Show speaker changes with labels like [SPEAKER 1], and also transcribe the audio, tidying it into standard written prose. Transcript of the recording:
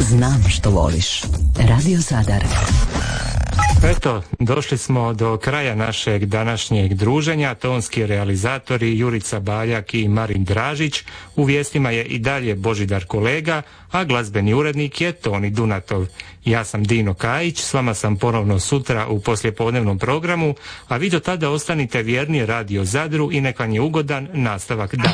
[SPEAKER 1] Znam što voliš. Radio Zadar.
[SPEAKER 2] Eto, došli smo do kraja našeg današnjeg druženja. Tonski realizatori Jurica Baljak i Marin Dražić. U vijestima je i dalje Božidar Kolega, a glazbeni urednik je Toni Dunatov. Ja sam Dino Kajić, s vama sam ponovno sutra u poslijepodnevnom programu, a vi do tada ostanite vjerni Radio Zadru i nek vam je ugodan nastavak dana.